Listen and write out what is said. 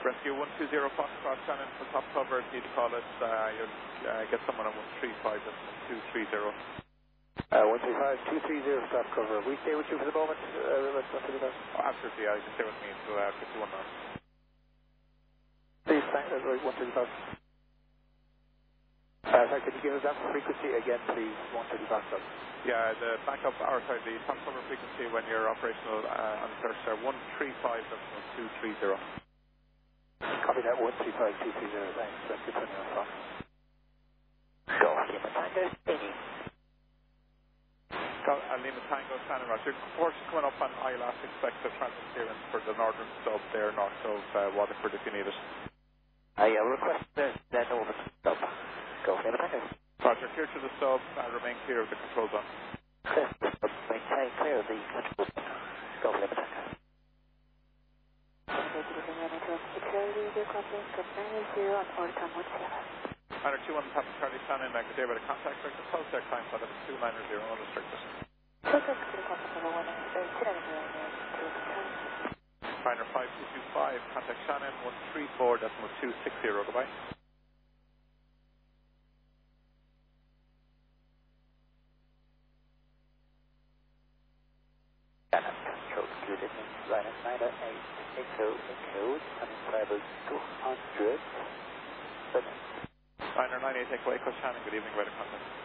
Rescue 120 Foxtrot, Shannon for top cover. Need to call us. You'll get someone on 135 at 230. 135, 230 top cover. We stay with you for the moment. Absolutely, yeah. You can stay with me until 51 now. Please, thank you. 135. Sorry, could you give us that frequency again, please? 135 top. Yeah, the backup, the top cover frequency when you're operational on the search are 135, that's 230. Copy that, 135, 230, thanks. That's good for me, Fox. Go, Lima Tango, Steady. Lima Tango, Shannon Roger. Force coming up on ILAS, expect the transit clearance for the northern stub there, north of Waterford if you need it. Yeah, request then over the stub. Go, Lima Tango. Roger, clear to the stub and remain clear of the control zone. Clear to the stub, maintain clear of the control zone. Go, Lima Tango. Minor 2 on top of Charlie Shannon, good day with a contact record, close their climb flight of 290 unrestricted. Minor 5225, contact Shannon 134.260, goodbye. Shannon, control computed, Rhino 908, echo, coming flight 200, Minor 98 Echo Echo Shannon, good evening, weather contact.